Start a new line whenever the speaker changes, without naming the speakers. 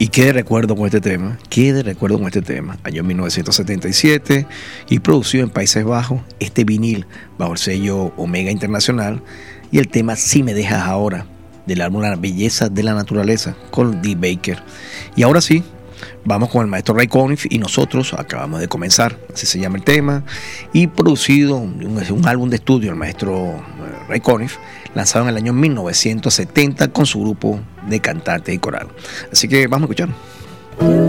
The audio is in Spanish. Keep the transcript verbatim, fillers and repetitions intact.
Y qué de recuerdo con este tema, qué de recuerdo con este tema. Año mil novecientos setenta y siete y producido en Países Bajos, este vinil bajo el sello Omega Internacional y el tema Si me dejas ahora, del álbum La belleza de la naturaleza con Dee Baker. Y ahora sí, vamos con el maestro Ray Conniff y nosotros acabamos de comenzar, así se llama el tema, y producido un, un álbum de estudio del maestro Ray Conniff, lanzado en el año mil novecientos setenta con su grupo de cantantes y coral. Así que vamos a escuchar.